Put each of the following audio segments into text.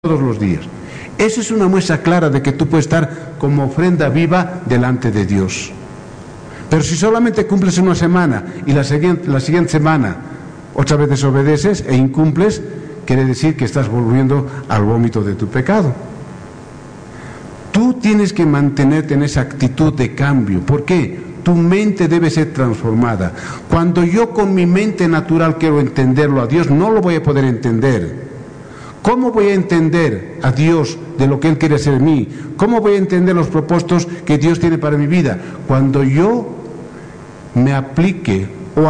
todos los días. Esa es una muestra clara de que tú puedes estar como ofrenda viva delante de Dios. Pero si solamente cumples una semana y la siguiente semana otra vez desobedeces e incumples, quiere decir que estás volviendo al vómito de tu pecado. Tú tienes que mantenerte en esa actitud de cambio. ¿Por qué? Tu mente debe ser transformada. Cuando yo con mi mente natural quiero entenderlo a Dios, no lo voy a poder entender. ¿Cómo voy a entender a Dios de lo que Él quiere hacer en mí? ¿Cómo voy a entender los propósitos que Dios tiene para mi vida? Cuando yo me aplique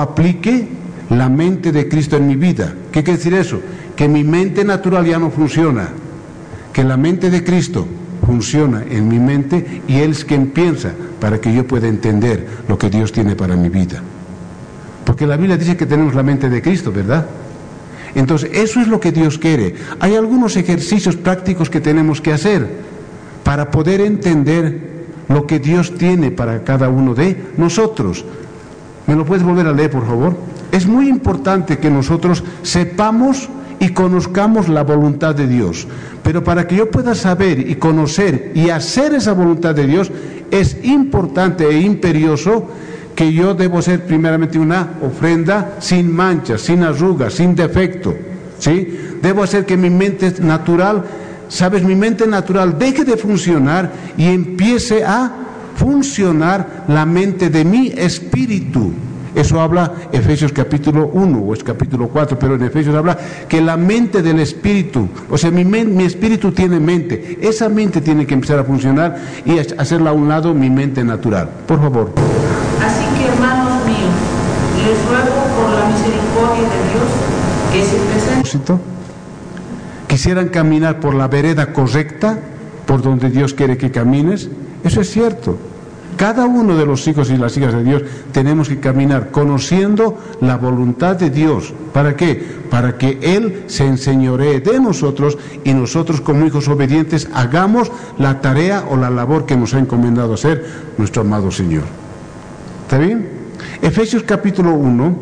la mente de Cristo en mi vida. ¿Qué quiere decir eso? Que mi mente natural ya no funciona, que la mente de Cristo funciona en mi mente y Él es quien piensa para que yo pueda entender lo que Dios tiene para mi vida. Porque la Biblia dice que tenemos la mente de Cristo, ¿verdad? Entonces, eso es lo que Dios quiere. Hay algunos ejercicios prácticos que tenemos que hacer para poder entender lo que Dios tiene para cada uno de nosotros. ¿Me lo puedes volver a leer, por favor? Es muy importante que nosotros sepamos y conozcamos la voluntad de Dios. Pero para que yo pueda saber y conocer y hacer esa voluntad de Dios, es importante e imperioso que yo debo ser primeramente una ofrenda sin manchas, sin arrugas, sin defecto, ¿sí? Debo hacer que mi mente natural, mi mente natural deje de funcionar y empiece a funcionar la mente de mi espíritu. Eso habla Efesios capítulo 1 o es capítulo 4, pero en Efesios habla que la mente del espíritu, o sea, mi espíritu tiene mente, esa mente tiene que empezar a funcionar y hacerla a un lado mi mente natural. Por favor. Así que, hermanos míos, les ruego por la misericordia de Dios que se presenten. Quisieran caminar por la vereda correcta, por donde Dios quiere que camines. Eso es cierto. Cada uno de los hijos y las hijas de Dios tenemos que caminar conociendo la voluntad de Dios. ¿Para qué? Para que Él se enseñoree de nosotros y nosotros como hijos obedientes hagamos la tarea o la labor que nos ha encomendado hacer nuestro amado Señor. ¿Está bien? Efesios capítulo 1,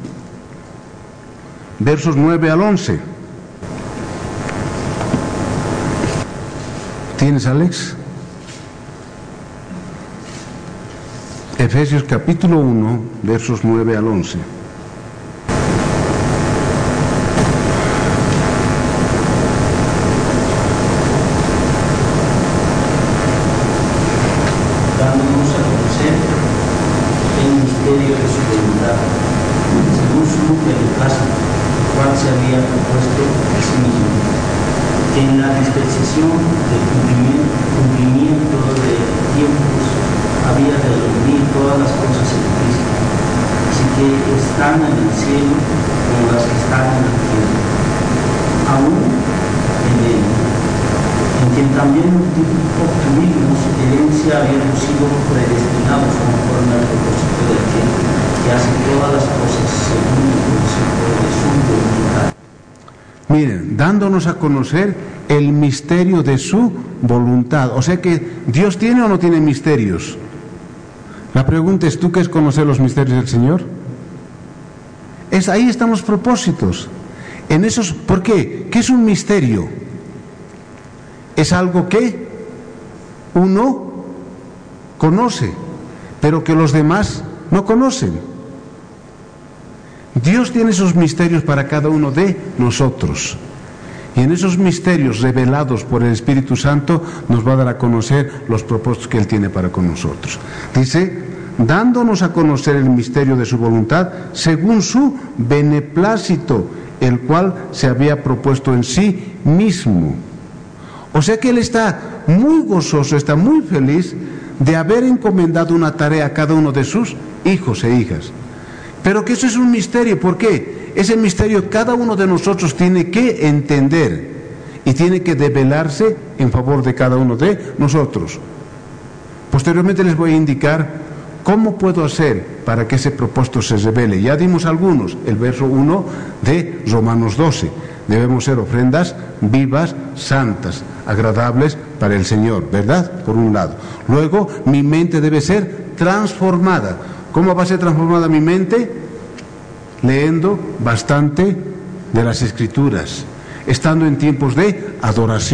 versos 9 al 11. ¿Tienes, Alex? Efesios capítulo 1, versos 9 al 11. Dándonos a conocer el misterio de su voluntad, según su beneplácito, el cual se había propuesto a sí mismo, que en la dispensación del cumplimiento de tiempos había de reunir todas las cosas en Cristo, así que están en el cielo como las que están en la tierra, aún en él, en quien también obtuvimos herencia, habiendo sido predestinados conforme al propósito de aquel que hace todas las cosas según el consejo de su voluntad. Miren, dándonos a conocer el misterio de su voluntad. O sea que Dios tiene o no tiene misterios. La pregunta es, ¿tú quieres conocer los misterios del Señor? Ahí están los propósitos. En esos, ¿por qué? ¿Qué es un misterio? Es algo que uno conoce, pero que los demás no conocen. Dios tiene esos misterios para cada uno de nosotros. Y en esos misterios revelados por el Espíritu Santo nos va a dar a conocer los propósitos que Él tiene para con nosotros. Dice, dándonos a conocer el misterio de su voluntad según su beneplácito, el cual se había propuesto en sí mismo. O sea que Él está muy gozoso, está muy feliz de haber encomendado una tarea a cada uno de sus hijos e hijas. Pero que eso es un misterio. ¿Por qué? Ese misterio cada uno de nosotros tiene que entender y tiene que develarse en favor de cada uno de nosotros. Posteriormente les voy a indicar cómo puedo hacer para que ese propósito se revele. Ya dimos algunos, el verso 1 de Romanos 12. Debemos ser ofrendas vivas, santas, agradables para el Señor, ¿verdad? Por un lado. Luego, mi mente debe ser transformada. ¿Cómo va a ser transformada mi mente? Leyendo bastante de las Escrituras, estando en tiempos de adoración.